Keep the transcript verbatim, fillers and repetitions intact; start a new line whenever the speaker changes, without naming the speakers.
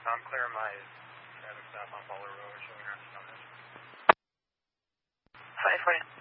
I'm clear my traffic stop on Butler Road, showing her on the five forty.